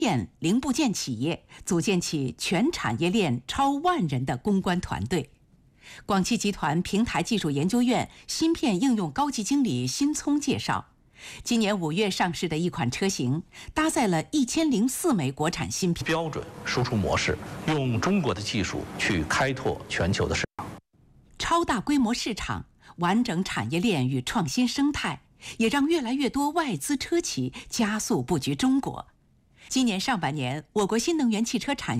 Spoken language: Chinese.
验零部件企业，组建起全产业链超万人的攻关团队。广汽集团平台技术研究院芯片应用高级经理辛聪介绍，今年5月上市的一款车型，搭载了1004枚国产芯片， 标准输出模式，用中国的技术去开拓全球的市场。 超大规模市场、完整产业链与创新生态，也让越来越多外资车企加速布局中国。今年上半年，我国新能源汽车产业